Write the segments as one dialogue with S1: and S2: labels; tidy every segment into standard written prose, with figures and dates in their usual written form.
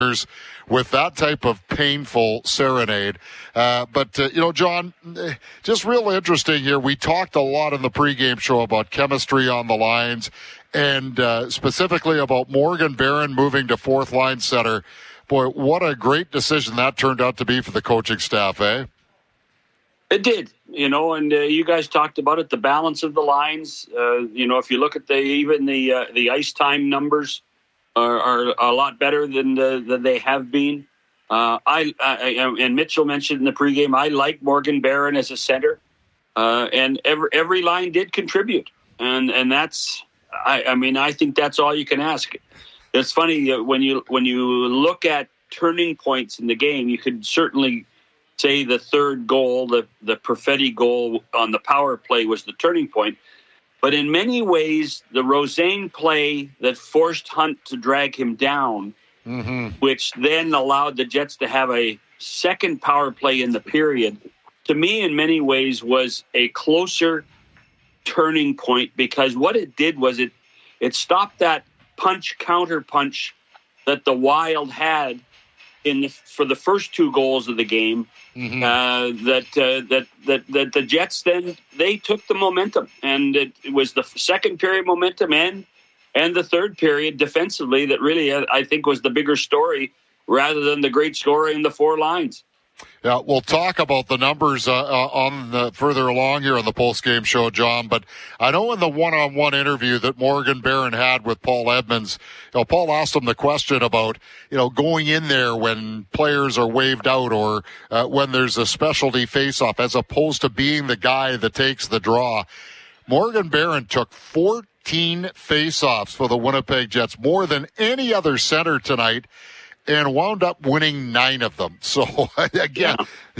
S1: with that type of painful serenade. But John, just real interesting here. We talked a lot in the pregame show about chemistry on the lines and specifically about Morgan Barron moving to fourth line center. Boy, what a great decision that turned out to be for the coaching staff, eh?
S2: It did, and you guys talked about it, the balance of the lines. If you look at the ice time numbers, are a lot better than they have been. And Mitchell mentioned in the pregame, I like Morgan Barron as a center, and every line did contribute, and that's I think that's all you can ask. It's funny when you look at turning points in the game, you could certainly say the third goal, the Perfetti goal on the power play was the turning point. But in many ways, the Rosén play that forced Hunt to drag him down, which then allowed the Jets to have a second power play in the period, to me, in many ways, was a closer turning point, because what it did was it stopped that counter punch that the Wild had for the first two goals of the game. That the Jets then they took the momentum, and it was the second period momentum and the third period defensively that really I think was the bigger story rather than the great scoring in the four lines.
S1: Yeah, we'll talk about the numbers further along here on the post-game show, John. But I know in the one-on-one interview that Morgan Barron had with Paul Edmonds, Paul asked him the question about, going in there when players are waved out or when there's a specialty face-off, as opposed to being the guy that takes the draw. Morgan Barron took 14 face-offs for the Winnipeg Jets, more than any other center tonight, and wound up winning 9 of them. So, again,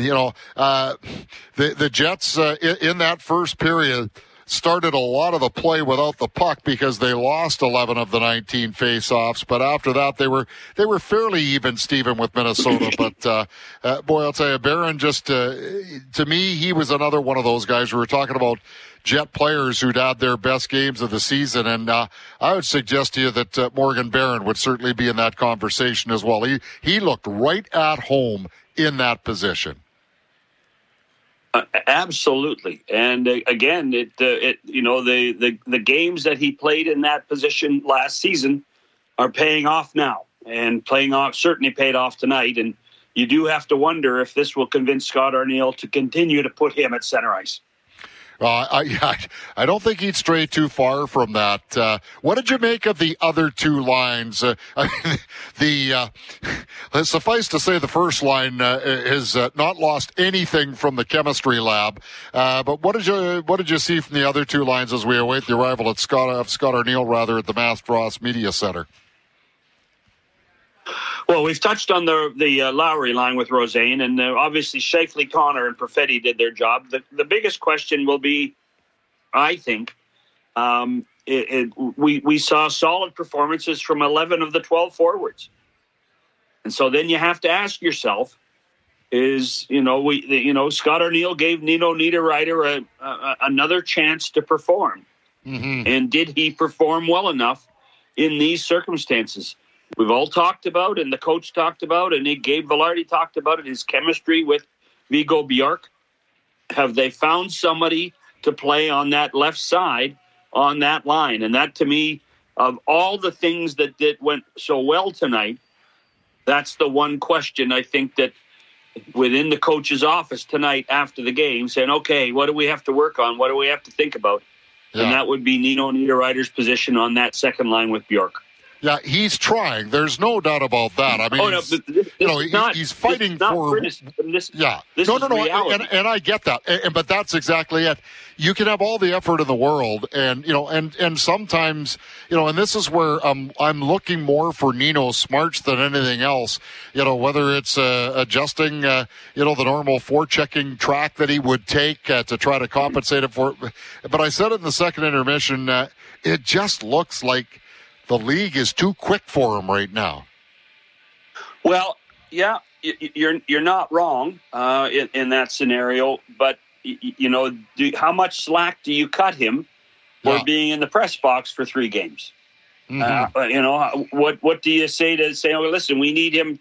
S1: the Jets in that first period started a lot of the play without the puck because they lost 11 of the 19 face-offs. But after that, they were fairly even, Steven, with Minnesota. But, boy, I'll tell you, Barron just, to me, he was another one of those guys. We were talking about Jet players who'd had their best games of the season, and I would suggest to you that Morgan Barron would certainly be in that conversation as well. He looked right at home in that position.
S2: Absolutely, and again, the games that he played in that position last season are paying off now, and certainly paid off tonight. And you do have to wonder if this will convince Scott Arniel to continue to put him at center ice.
S1: I don't think he'd stray too far from that. What did you make of the other two lines? Suffice to say, the first line has not lost anything from the chemistry lab. But what did you see from the other two lines as we await the arrival of Scott Arniel at the Mastros Media Center?
S2: Well, we've touched on the Lowry line with Rosén, and obviously Shifley, Connor, and Perfetti did their job. The biggest question will be, I think, we saw solid performances from 11 of the 12 forwards. And so then you have to ask yourself, Scott Arniel gave Nino Niederreiter another chance to perform. And did he perform well enough in these circumstances? We've all talked about, and the coach talked about, and Gabe Vilardi talked about it, his chemistry with Viggo Bjork. Have they found somebody to play on that left side on that line? And that, to me, of all the things that went so well tonight, that's the one question I think that within the coach's office tonight after the game, saying, okay, what do we have to work on? What do we have to think about? Yeah. And that would be Nino Niederreiter's position on that second line with Bjork.
S1: Yeah, he's trying. There's no doubt about that. I mean, he's fighting for.
S2: This
S1: reality. And I get that. But that's exactly it. You can have all the effort in the world, and sometimes, and this is where I'm looking more for Nino smarts than anything else. Whether it's adjusting, the normal forechecking track that he would take to try to compensate it for. But I said it in the second intermission. It just looks like the league is too quick for him right now.
S2: Well, yeah, you're not wrong in that scenario, but how much slack do you cut him for being in the press box for 3 games? You know, what do you say to say, oh, listen, we need him